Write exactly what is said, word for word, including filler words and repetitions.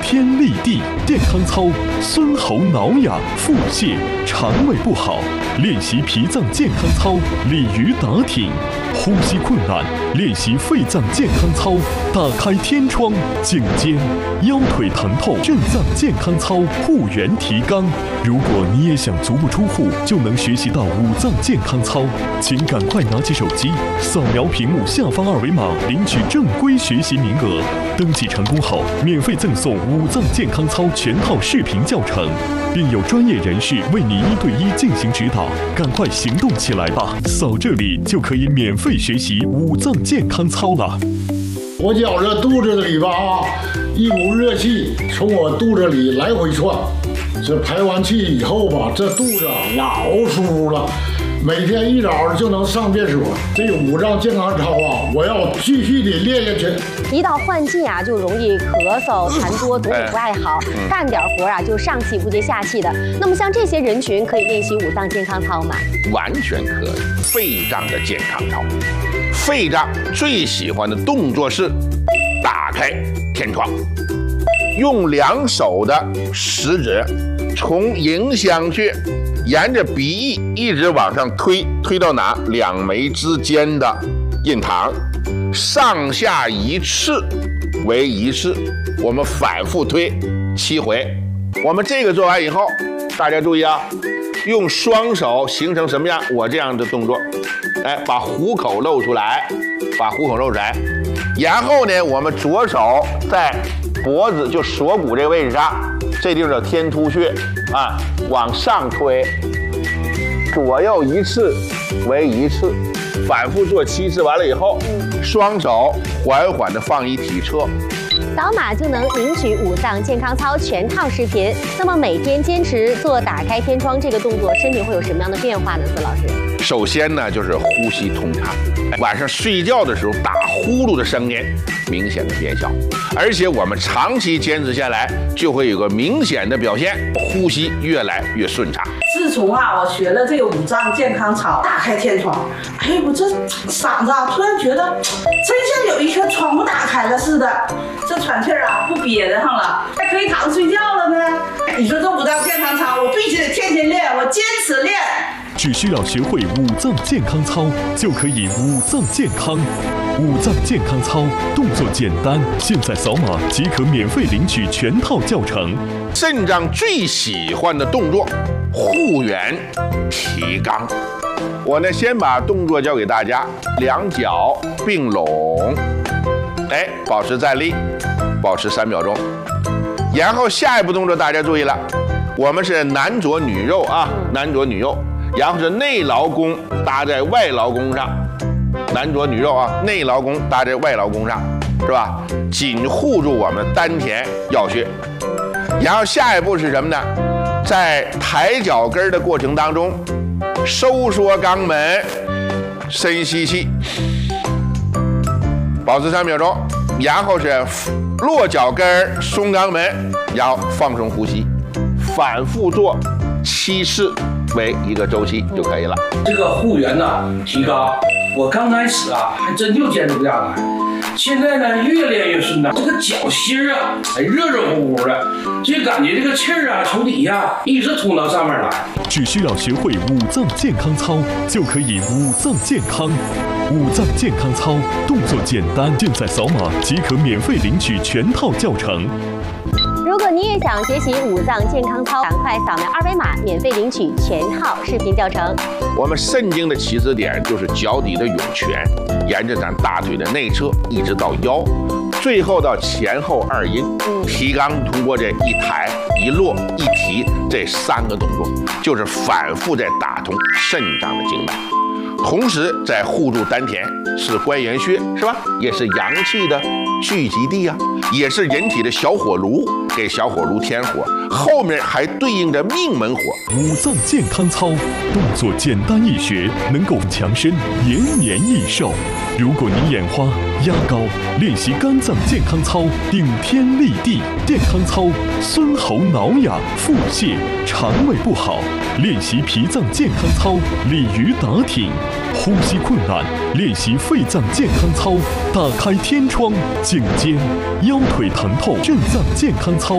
天立地，健康操，孙喉挠痒、腹泻、肠胃不好；练习脾脏健康操，鲤鱼打挺；呼吸困难，练习肺脏健康操，打开天窗、颈肩；腰腿疼痛，肾脏健康操，护元提肛。如果你也想足不出户就能学习到五脏健康操，请赶快拿起手机，扫描屏幕下方二维码，领取正规学习名额。登记成功后，免费赠送五脏健康操全套视频教程，并有专业人士为你一对一进行指导。赶快行动起来吧！扫这里就可以免费学习五脏健康操了。 我觉着肚子里吧啊，一股热气从我肚子里来回窜。这排完气以后吧，这肚子老舒服了。每天一早就能上厕所。这个五脏健康操啊，我要继续的练下去。 一到换季啊，就容易咳嗽、痰多，肚子不爱好，干点活啊就上气不接下气的。那么像这些人群可以练习五脏健康操吗？ 完全可以。肺脏的健康操，肺脏最喜欢的动作是打开天窗，用两手的食指从迎香穴沿着鼻翼一直往上推，推到哪？两眉之间的印堂，上下一次为一次，我们反复推七回。我们这个做完以后，大家注意啊，用双手形成什么样？我这样的动作，哎，把虎口露出来，把虎口露出来，然后呢，我们左手在脖子就锁骨这个位置上，这地方叫天突穴啊，往上推，左右一次为一次，反复做七次，完了以后，双手缓缓的放一体侧。 扫码就能领取五脏健康操全套视频。那么每天坚持做打开天窗这个动作，身体会有什么样的变化呢？孙老师， 首先呢，就是呼吸通畅，晚上睡觉的时候打呼噜的声音明显的变小，而且我们长期坚持下来，就会有个明显的表现，呼吸越来越顺畅。 自从啊，我学了这个五脏健康操，打开天窗，哎，我这嗓子啊，突然觉得真像有一颗窗户打开了似的，这喘气儿啊不憋得上了，还可以躺着睡觉了呢。你说这五脏健康操，我必须得天天练，我坚持练。 只需要学会五脏健康操，就可以五脏健康。五脏健康操动作简单，现在扫码即可免费领取全套教程。 肾脏最喜欢的动作，护元提肛。我呢，先把动作教给大家，两脚并拢，哎，保持站立，保持三秒钟。然后下一步动作大家注意了，我们是男左女右啊，男左女右。然后是内劳宫搭在外劳宫上，男左女右啊，内劳宫搭在外劳宫上，是吧？紧护住我们丹田要穴。然后下一步是什么呢？在抬脚跟的过程当中，收缩肛门，深吸气，保持三秒钟。然后是落脚跟，松肛门，然后放松呼吸，反复做七次。为一个周期就可以了。 这个护元呢，提肛，我刚开始啊，还真就坚持不下来。现在呢，越练越顺畅。这个脚心啊，还热热乎乎的，就感觉这个气儿啊，从底下一直通到上面来。 只需要学会五脏健康操，就可以五脏健康。五脏健康操动作简单，现在扫码即可免费领取全套教程。 如果你也想学习五脏健康操，赶快扫描二维码，免费领取全套视频教程。 我们肾经的起始点就是脚底的涌泉，沿着咱大腿的内侧一直到腰，最后到前后二阴。提肛通过这一抬一落一提这三个动作，就是反复在打通肾脏的经脉。同时在护住丹田，是关元穴，是吧？也是阳气的聚集地啊，也是人体的小火炉，给小火炉添火。后面还对应着命门火。 五脏健康操动作简单易学，能够强身延年益寿。如果你眼花、压高，练习肝脏健康操，顶天立地健康操，孙喉挠痒、腹泻、肠胃不好；练习脾脏健康操，鲤鱼打挺；呼吸困难，练习肺脏健康操，打开天窗、颈肩；腰腿疼痛，肾脏健康操。